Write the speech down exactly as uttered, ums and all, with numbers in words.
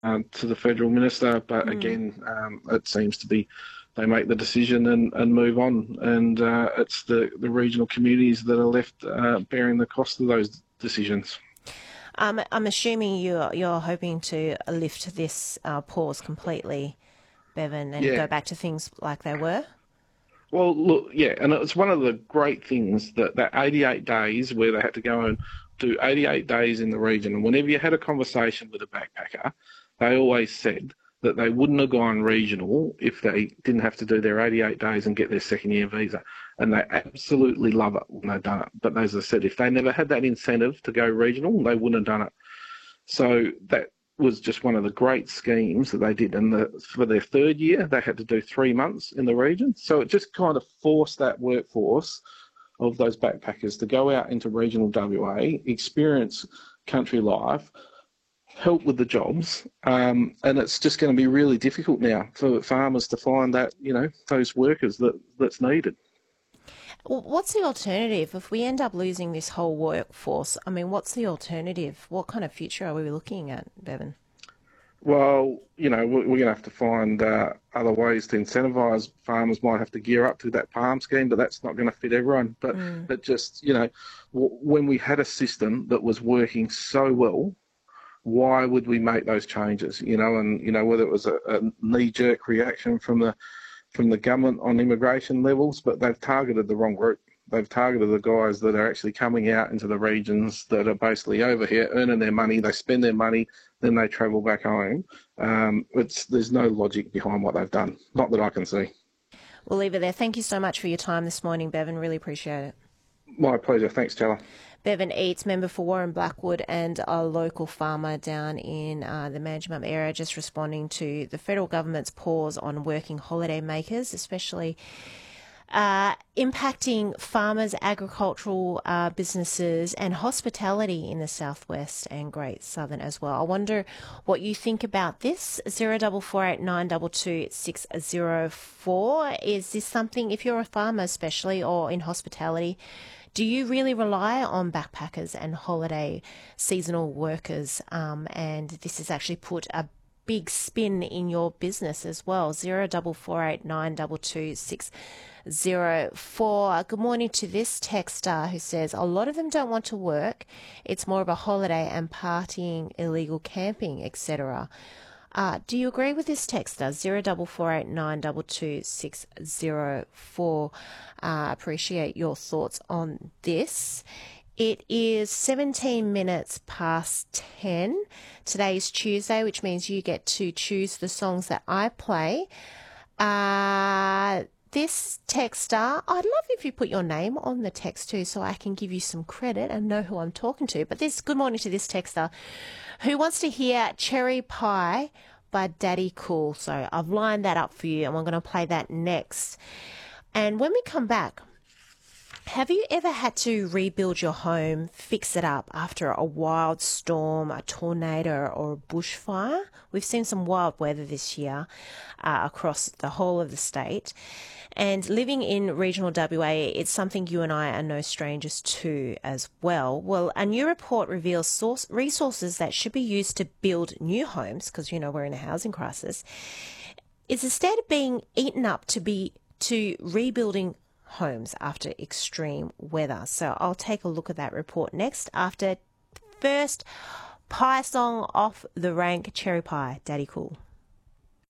um, to the federal minister, but Mm. again, um, it seems to be they make the decision and, and move on, and uh, it's the, the regional communities that are left uh, bearing the cost of those decisions. Um, I'm assuming you're you're hoping to lift this uh, pause completely, Bevan, and Yeah. go back to things like they were. Well, look, yeah, and it's one of the great things that that eighty-eight days where they had to go and do eighty-eight days in the region, and whenever you had a conversation with a backpacker, they always said that they wouldn't have gone regional if they didn't have to do their eighty-eight days and get their second year visa. And they absolutely love it when they've done it. But as I said, if they never had that incentive to go regional, they wouldn't have done it. So that was just one of the great schemes that they did. And the, for their third year, they had to do three months in the region. So it just kind of forced that workforce of those backpackers to go out into regional W A, experience country life, help with the jobs, um, and it's just going to be really difficult now for farmers to find that you know those workers that that's needed. Well, what's the alternative if we end up losing this whole workforce? I mean, what's the alternative? What kind of future are we looking at, Bevan? Well, you know, we're, we're going to have to find uh, other ways to incentivise farmers. Might have to gear up to that palm scheme, but that's not going to fit everyone. But Mm. it just, you know, w- when we had a system that was working so well, why would we make those changes? You know, and you know whether it was a, a knee-jerk reaction from the from the government on immigration levels, but they've targeted the wrong group. They've targeted the guys that are actually coming out into the regions that are basically over here earning their money. They spend their money, then they travel back home. Um, it's there's no logic behind what they've done, not that I can see. We'll leave it there. Thank you so much for your time this morning, Bevan. Really appreciate it. My pleasure. Thanks, Chella. Bevan Eates, member for Warren Blackwood and a local farmer down in uh, the Manjimup area, just responding to the federal government's pause on working holiday makers, especially uh, impacting farmers, agricultural uh, businesses and hospitality in the southwest and Great Southern as well. I wonder what you think about this. Zero double four eight nine double two six zero four. Is this something, if you're a farmer especially or in hospitality, do you really rely on backpackers and holiday seasonal workers? Um, and this has actually put a big spin in your business as well. Zero double four eight nine double two six zero four. Good morning to this texter who says a lot of them don't want to work. It's more of a holiday and partying, illegal camping, et cetera. Uh, do you agree with this texter? Zero double four eight nine double two six zero four. Uh, appreciate your thoughts on this. It is seventeen minutes past ten. Today is Tuesday, which means you get to choose the songs that I play. Uh, this texter, I'd love if you put your name on the text too so I can give you some credit and know who I'm talking to. But this, good morning to this texter who wants to hear Cherry Pie by Daddy Cool. So I've lined that up for you and we're going to play that next. And when we come back, have you ever had to rebuild your home, fix it up after a wild storm, a tornado, or a bushfire? We've seen some wild weather this year uh, across the whole of the state. And living in regional W A, it's something you and I are no strangers to as well. Well, a new report reveals source resources that should be used to build new homes, because, you know, we're in a housing crisis, is instead of being eaten up to be to rebuilding homes after extreme weather. So I'll take a look at that report next after first pie song off the rank, Cherry Pie, Daddy Cool.